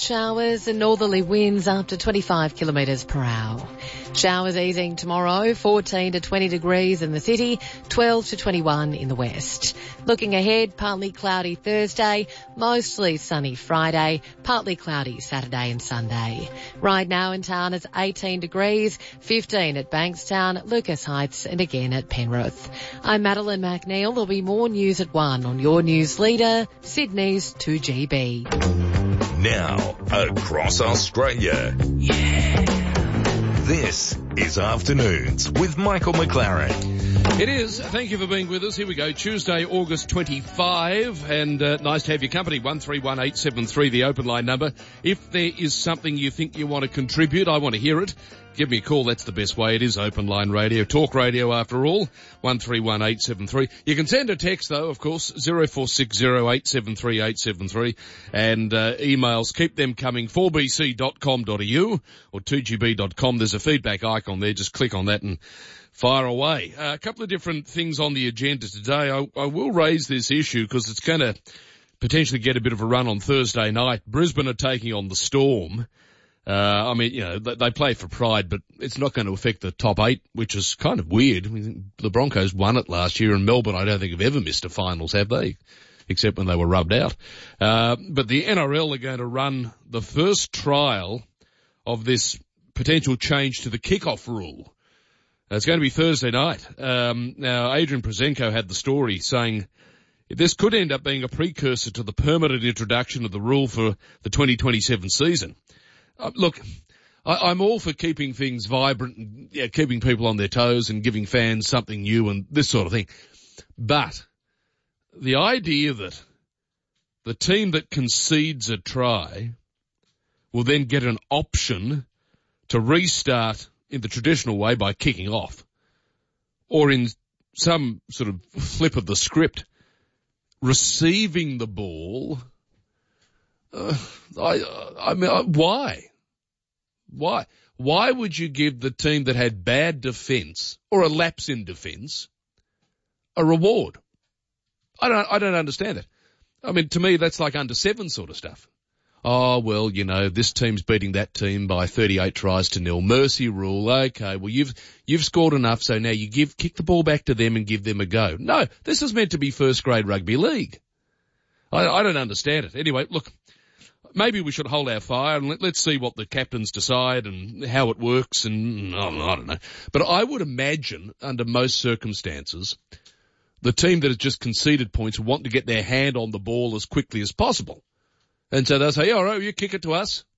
showers and northerly winds up to 25 kilometres per hour. Showers easing tomorrow, 14 to 20 degrees in the city, 12 to 21 in the west. Looking ahead, partly cloudy Thursday, mostly sunny Friday, partly cloudy Saturday and Sunday. Right now in town it's 18 degrees, 15 at Bankstown, Lucas Heights and again at Penrith. I'm Madeline McNeil. There'll be more news at 1 on your news leader, Sydney's 2GB. Now, across Australia. Yeah. This is Afternoons with Michael McLaren. It is. Thank you for being with us. Here we go. Tuesday, August 25, and nice to have your company. 131873, the open line number. If there is something you think you want to contribute, I want to hear it. Give me a call. That's the best way. It is open line radio, talk radio after all. 131873. You can send a text though, of course, 0460873873, and emails. Keep them coming. 4bc.com.au or 2gb.com. There's a feedback icon there. Just click on that and fire away. A couple of different things on the agenda today. I will raise this issue because it's going to potentially get a bit of a run on Thursday night. Brisbane are taking on the Storm. They play for pride, but it's not going to affect the top 8, which is kind of weird. I mean, the Broncos won it last year, and Melbourne I don't think have ever missed a finals, have they? Except when they were rubbed out. But the NRL are going to run the first trial of this potential change to the kickoff rule. It's going to be Thursday night. Now, Adrian Prozenko had the story saying this could end up being a precursor to the permanent introduction of the rule for the 2027 season. Look, I'm all for keeping things vibrant and keeping people on their toes and giving fans something new and this sort of thing. But the idea that the team that concedes a try will then get an option to restart in the traditional way by kicking off, or in some sort of flip of the script, receiving the ball. Why? Why would you give the team that had bad defence or a lapse in defence a reward? I don't understand it. I mean, to me, that's like under 7 sort of stuff. Oh, well, this team's beating that team by 38 tries to 0. Mercy rule. Okay, well, you've scored enough, so now you kick the ball back to them and give them a go. No, this is meant to be first grade rugby league. I don't understand it. Anyway, look, maybe we should hold our fire and let's see what the captains decide and how it works, and I don't know. But I would imagine, under most circumstances, the team that has just conceded points want to get their hand on the ball as quickly as possible. And so they'll say, all right, you kick it to us.